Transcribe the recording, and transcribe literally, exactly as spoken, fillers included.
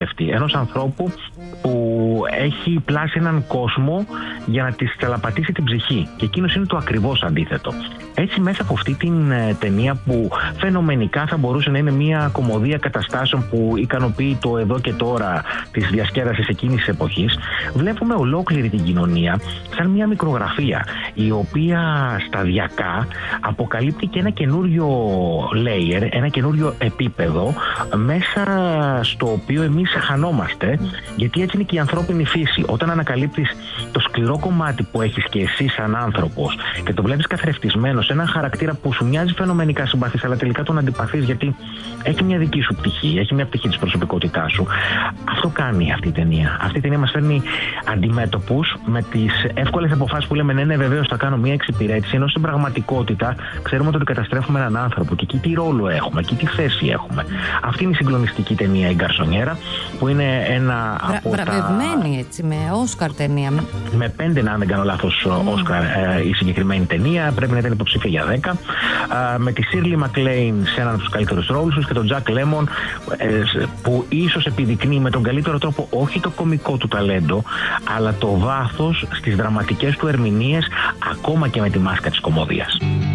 καθρέφτη, ενός ανθρώπου που έχει πλάσει έναν κόσμο για να της τσαλαπατήσει την ψυχή. Και εκείνος είναι το ακριβώς αντίθετο. Έτσι, μέσα από αυτή την ε, ταινία που φαινομενικά θα μπορούσε να είναι μια κωμωδία καταστάσεων που ικανοποιεί το εδώ και τώρα της διασκέδασης εκείνης της εποχής, βλέπουμε ολόκληρη την κοινωνία σαν μια μικρογραφία, η οποία σταδιακά αποκαλύπτει και ένα καινούριο layer, ένα καινούριο επίπεδο, μέσα στο οποίο εμείς χανόμαστε, γιατί έτσι είναι και η ανθρώπινη φύση. Όταν ανακαλύπτεις το σκληρό κομμάτι που έχεις και εσύ σαν άνθρωπος και το βλέπεις καθρεφτισμένο σε έναν χαρακτήρα που σου μοιάζει φαινομενικά συμπαθής, αλλά τελικά τον αντιπαθείς γιατί έχει μια δική σου πτυχή, έχει μια πτυχή της προσωπικότητάς σου. Αυτό κάνει αυτή η ταινία. Αυτή η ταινία μας φέρνει αντιμέτωπους με τις εύκολες αποφάσεις που λέμε ναι, ναι, βεβαίως θα κάνω μια εξυπηρέτηση, ενώ στην πραγματικότητα ξέρουμε ότι καταστρέφουμε έναν άνθρωπο και εκεί τι ρόλο έχουμε, εκεί τι θέση έχουμε. Αυτή είναι η συγκλονιστική ταινία, η Γκαρσονιέρα, που είναι ένα Βρα, από βραβευμένη τα... έτσι, με Όσκαρ ταινία. Με πέντε, αν δεν κάνω λάθος, Όσκαρ mm. η συγκεκριμένη ταινία, πρέπει να ήταν υποψήφια για δέκα. Με τη Σίρλι Μακλέιν σε έναν από τους καλύτερους ρόλους τους και τον Τζακ Λέμον, που ίσως επιδεικνύει με τον καλύτερο τρόπο όχι το κωμικό του ταλέντο, αλλά το βάθος στις δραματικές του ερμηνείες, ακόμα και με τη μάσκα της κωμωδίας.